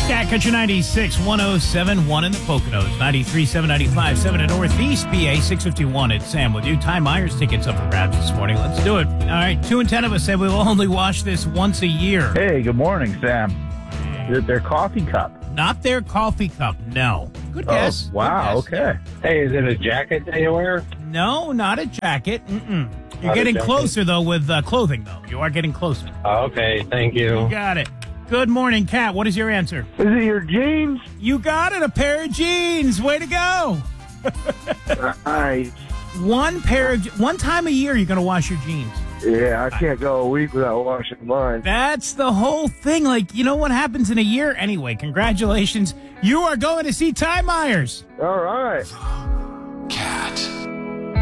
Cat Country 96, 107.1 in the Poconos, 93.7, 95.7 in Northeast PA, 651. It's Sam with you. Ty Myers tickets up for grabs this morning. Let's do it. All right, 2 in 10 of us said we will only wash this once a year. Hey, good morning, Sam. Is it their coffee cup? Not their coffee cup, no. Good guess. Wow, Good guess. okay. Hey, is it a jacket that you wear? No, not a jacket. Mm-mm. You're Not a getting jacket? closer, though, with clothing, though. You are getting closer. Okay, thank You you. got it. Good morning, Kat. What is your answer? Is it your jeans? You got it, a pair of jeans. Way to go. I One time a year, you're going to wash your jeans. I can't go a week without washing mine. That's the whole thing. Like, you know what happens in a year? Anyway, congratulations. You are going to see Ty Myers. All right.